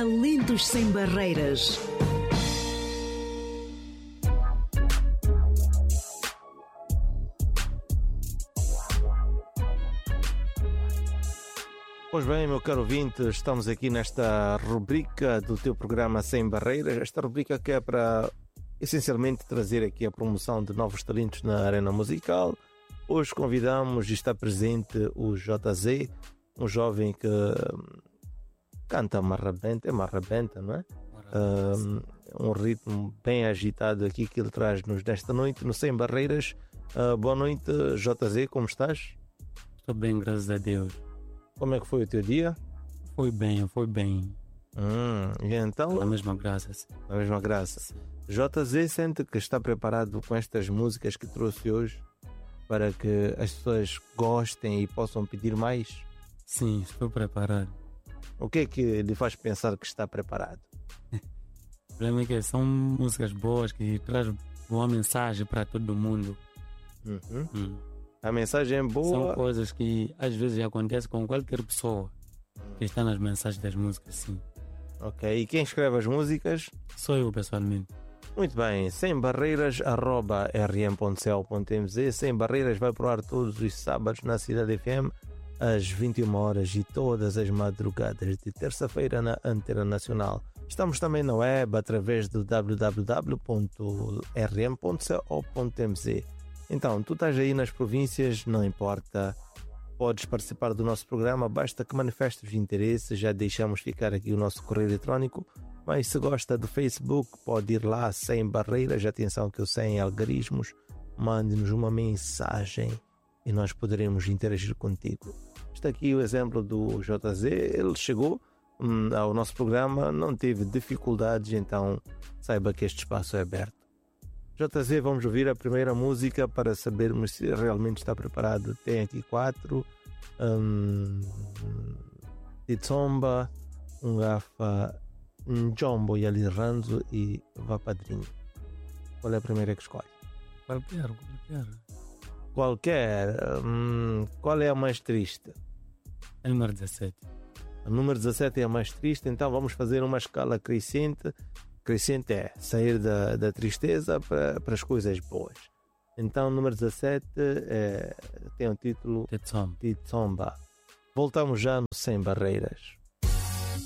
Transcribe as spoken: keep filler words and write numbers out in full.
Talentos Sem Barreiras. Pois bem, meu caro ouvinte, estamos aqui nesta rubrica do teu programa Sem Barreiras. Esta rubrica que é para, essencialmente, trazer aqui a promoção de novos talentos na arena musical. Hoje convidamos e está presente o J Z, um jovem que canta marrabenta, é marrabenta, não é? Um, um ritmo bem agitado aqui que ele traz-nos nesta noite no Sem Barreiras. Uh, boa noite, J Z, como estás? Estou bem, graças a Deus. Como é que foi o teu dia? Foi bem, foi bem. Hum, e então? Na mesma graça. Na mesma graça. J Z sente que está preparado com estas músicas que trouxe hoje para que as pessoas gostem e possam pedir mais? Sim, estou preparado. O que é que lhe faz pensar que está preparado? O problema é que são músicas boas que trazem boa mensagem para todo mundo. Uhum. Hum. A mensagem é boa. São coisas que às vezes acontecem com qualquer pessoa que está nas mensagens das músicas, sim. Ok, e quem escreve as músicas? Sou eu, pessoalmente. Muito bem, sem barreiras, arroba rm ponto c l ponto m z. Sem Barreiras vai pro ar todos os sábados na Cidade F M às vinte e uma horas e todas as madrugadas de terça-feira na Antena Nacional. Estamos também na web através do w w w ponto r m ponto c o ponto m z. Então, tu estás aí nas províncias, não importa, podes participar do nosso programa, basta que manifestes interesse, já deixamos ficar aqui o nosso correio eletrónico, mas se gosta do Facebook, pode ir lá, Sem Barreiras, atenção que eu sei em algarismos, mande-nos uma mensagem e nós poderemos interagir contigo. Está aqui o exemplo do J Z, ele chegou hum, ao nosso programa, não teve dificuldades, então saiba que este espaço é aberto. J Z, vamos ouvir a primeira música para sabermos se realmente está preparado. Tem aqui quatro: um, Titsomba, um Gafa, um Jombo e Ali Ranzo e Vá Padrinho. Qual é a primeira que escolhe? Qualquer, qualquer. Qualquer. Hum, qual é a mais triste? É o número dezassete. A número dezassete é a mais triste, então vamos fazer uma escala crescente. Crescente é sair da, da tristeza para, para as coisas boas. Então, número dezassete é, tem o título Titsomba. Titsomba. Voltamos já no Sem Barreiras.